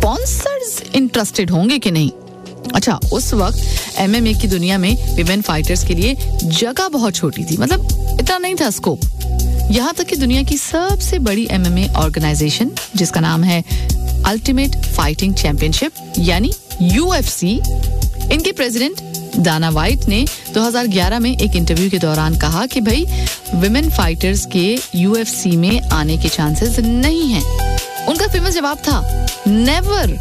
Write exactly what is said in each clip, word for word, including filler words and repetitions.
Sponsors interested होंगे कि नहीं। अच्छा, उस वक्त एमएमए की दुनिया में विमेन फाइटर्स के लिए जगह बहुत छोटी थी, मतलब इतना नहीं था स्कोप। यहाँ तक कि दुनिया की सबसे बड़ी एमएमए ऑर्गेनाइजेशन जिसका नाम है अल्टीमेट फाइटिंग चैंपियनशिप यानी यूएफसी, इनके प्रेसिडेंट डाना वाइट ने दो हज़ार ग्यारह में एक इंटरव्यू के दौरान कहा कि भाई विमेन फाइटर्स के यूएफसी में आने के चांसेस नहीं हैं। उनका फेमस जवाब था नेवर।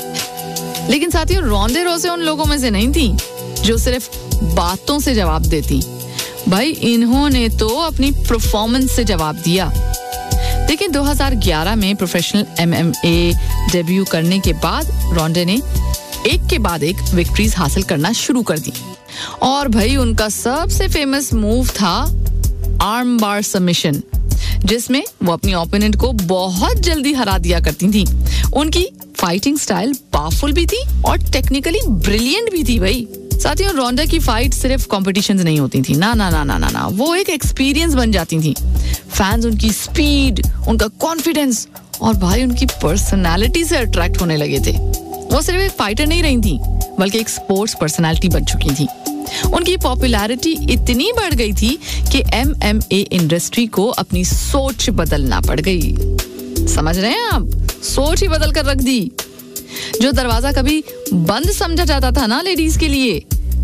लेकिन साथियों, रोंडा रोसे उन लोगों में से नहीं थी जो सिर्फ बातों से जवाब देती। भाई इन्होंने तो अपनी परफॉर्मेंस से जवाब दिया। देखिए, दो हज़ार ग्यारह में प्रोफेशनल एमएमए डेब्यू करने के बाद रोंडा ने एक के बाद एक विक्ट्रीज हासिल करना शुरू कर दी। और भाई उनका सबसे फेमस मूव था आर्म बार सबमिशन, जिसमें वो अपनी ओपोनेंट को बहुत जल्दी हरा दिया करती थी। उनकी फाइटिंग स्टाइल पावरफुल भी थी और टेक्निकली ब्रिलियंट भी थी। भाई साथियों, रोंडा की फाइट सिर्फ कॉम्पिटिशंस नहीं होती थी, ना ना ना ना ना ना वो एक एक्सपीरियंस बन जाती थी। फैंस उनकी स्पीड, उनका कॉन्फिडेंस और भाई उनकी पर्सनालिटी से अट्रैक्ट होने लगे थे। वो सिर्फ एक फाइटर नहीं रही थी, बल्कि एक स्पोर्ट्स पर्सनालिटी बन चुकी थी। उनकी पॉपुलैरिटी इतनी बढ़ गई थी कि एमएमए इंडस्ट्री को अपनी सोच बदलना पड़ गई। समझ रहे हैं आप? सोच ही बदल कर रख दी। जो दरवाजा कभी बंद समझा जाता था ना लेडीज के लिए,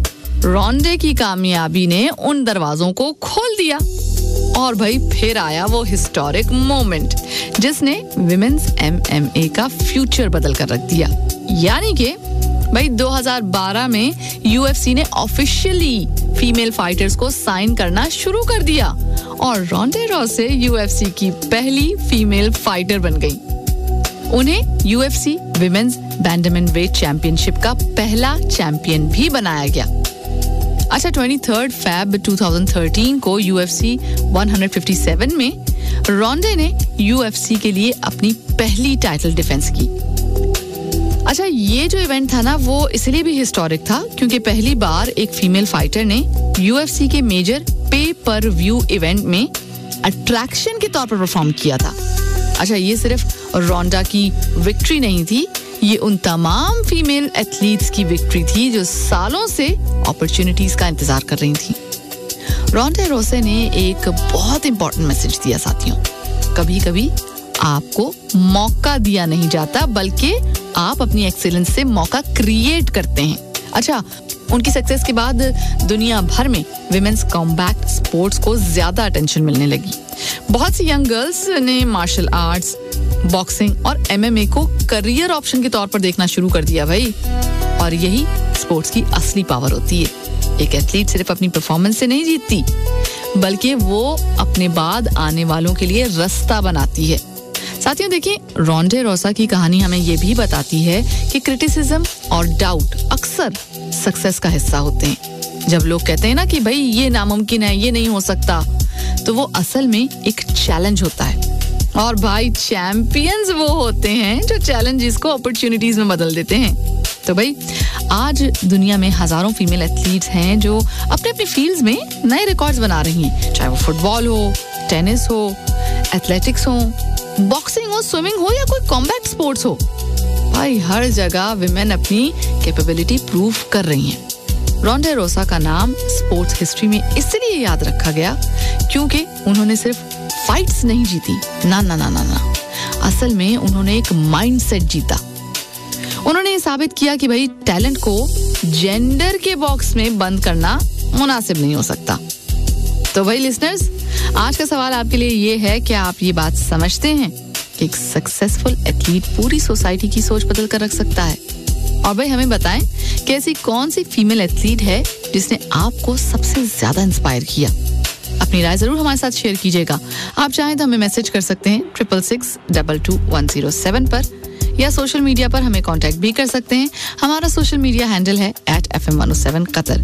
रोंडा की कामयाबी ने उन दरवाजों को खोल दिया। और भाई फिर आया वो हिस्टोरिक मोमेंट जिसने विमेन्स एमएमए का फ्यूचर बदल कर रख दिया। यानी कि भाई दो हज़ार बारह में यूएफसी ने ऑफिशियली फीमेल फाइटर्स को साइन करना शुरू कर दिया और रोंडा रोसे यूएफसी की पहली फीमेल फाइटर बन गई। उन्हें यूएफसी विमेन्स बैंडमवेट वेट चैंपियनशिप का पहला चैंपियन भी बनाया गया। अच्छा, तेईस फरवरी दो हज़ार तेरह को यूएफसी एक सौ सत्तावन में रोंडा ने यूएफसी के लिए अपनी पहली टाइटल डिफेंस की। अच्छा, ये जो इवेंट था ना वो इसलिए भी हिस्टोरिक था क्योंकि पहली बार एक फीमेल फाइटर ने यूएफसी के मेजर पे पर व्यू इवेंट में अट्रैक्शन के तौर पर परफॉर्म किया था। अच्छा, ये सिर्फ रोंडा की विक्ट्री नहीं थी, ये उन तमाम फीमेल एथलीट्स की विक्ट्री थी जो सालों से अपॉर्चुनिटीज का इंतजार कर रही थी। रोंडा रोसे ने एक बहुत इंपॉर्टेंट मैसेज दिया साथियों, कभी कभी आपको मौका दिया नहीं जाता बल्कि आप अपनी एक्सीलेंस से मौका क्रिएट करते हैं। अच्छा, उनकी सक्सेस के बाद दुनिया भर में विमेन्स कॉम्बैट स्पोर्ट्स को ज्यादा अटेंशन मिलने लगी। बहुत सी यंग गर्ल्स ने मार्शल आर्ट्स, बॉक्सिंग और एमएमए को करियर ऑप्शन के तौर पर देखना शुरू कर दिया भाई। और यही स्पोर्ट्स की असली पावर होती है। एक एथलीट सिर्फ अपनी परफॉर्मेंस से नहीं जीतती, बल्कि वो अपने बाद आने वालों के लिए रास्ता बनाती है। साथियों देखिए, रोंडा रोसा की कहानी हमें ये भी बताती है कि क्रिटिसिज्म और डाउट अक्सर सक्सेस का हिस्सा होते हैं। जब लोग कहते हैं ना कि भाई ये नामुमकिन है, ये नहीं हो सकता, तो वो असल में एक चैलेंज होता है। और भाई चैंपियंस वो होते हैं जो चैलेंजेस को अपॉर्चुनिटीज में बदल देते हैं। तो भाई आज दुनिया में हजारों फीमेल एथलीट्स हैं जो अपने अपने फील्ड्स में नए रिकॉर्ड्स बना रही हैं, चाहे वो फुटबॉल हो, टेनिस हो, एथलेटिक्स हो, बॉक्सिंग हो, स्विमिंग हो या कोई कॉम्बैट स्पोर्ट्स हो। भाई हर जगह विमेन अपनी कैपेबिलिटी प्रूव कर रही हैं। रोंडा रोसा का नाम स्पोर्ट्स हिस्ट्री में इसलिए याद रखा गया क्योंकि उन्होंने सिर्फ फाइट्स नहीं जीती, ना ना ना ना ना असल में उन्होंने एक माइंडसेट जीता। उन्होंने ये साबित किया कि भाई टैलेंट को जेंडर के बॉक्स में बंद करना मुनासिब नहीं हो सकता। तो भाई लिसनर्स, आज का सवाल आपके लिए ये है, क्या आप ये बात समझते हैं कि एक सक्सेसफुल एथलीट पूरी सोसाइटी की सोच बदल कर रख सकता है? और भाई हमें बताएं कि ऐसी कौन सी फीमेल एथलीट है जिसने आपको सबसे ज्यादा इंस्पायर किया। अपनी राय जरूर हमारे साथ शेयर कीजिएगा। आप चाहें तो हमें मैसेज कर सकते हैं triple six double two one zero seven पर, या सोशल मीडिया पर हमें कांटेक्ट भी कर सकते हैं। हमारा सोशल मीडिया हैंडल है eight F M one O seven Qatar.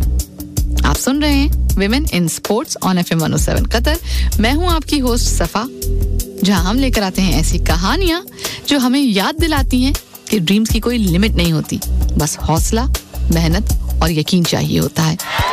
आप सुन रहे हैं women in sports on F M one O seven Qatar. मैं हूं आपकी होस्ट सफा, जहां हम लेकर आते हैं ऐसी कहानियां जो हमें याद दिलाती हैं कि ड्रीम्स की कोई लिमिट नहीं होती, बस हौसला, मेहनत और यकीन चाहिए होता है।